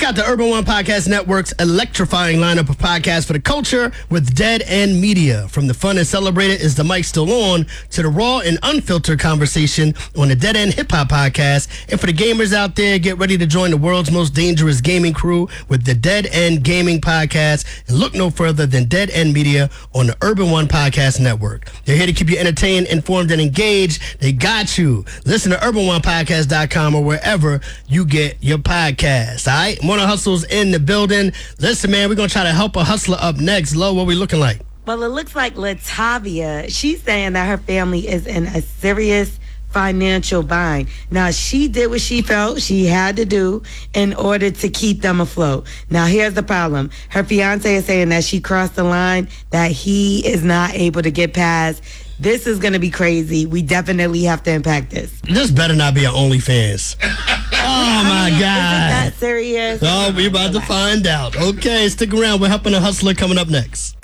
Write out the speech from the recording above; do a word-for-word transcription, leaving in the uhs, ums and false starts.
Check out the Urban One Podcast Network's electrifying lineup of podcasts for the culture with Dead End Media. From the fun and celebrated Is the Mic Still On to the raw and unfiltered conversation on the Dead End Hip Hop Podcast. And for the gamers out there, get ready to join the world's most dangerous gaming crew with the Dead End Gaming Podcast. And look no further than Dead End Media on the Urban One Podcast Network. They're here to keep you entertained, informed, and engaged. They got you. Listen to urban one podcast dot com or wherever you get your podcast. All right? Mona Hustle's in the building. Listen, man, we're going to try to help a hustler up next. Lo, what we looking like? Well, it looks like Latavia, she's saying that her family is in a serious financial bind. Now, she did what she felt she had to do in order to keep them afloat. Now, here's the problem. Her fiance is saying that she crossed the line that he is not able to get past. This is going to be crazy. We definitely have to impact this. This better not be an OnlyFans. Oh, my I mean, God. Isn't that serious? Oh, we're about to find out. Okay, stick around. We're helping a hustler coming up next.